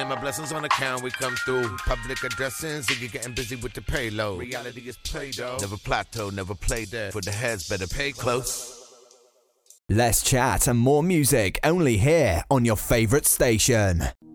Calling my blessings on account, we come through. Public addressing, Ziggy getting busy with the payload. Reality is Play-Doh. Never plateau, never play dead. For the heads, better pay close. Less chat and more music only here on your favourite station.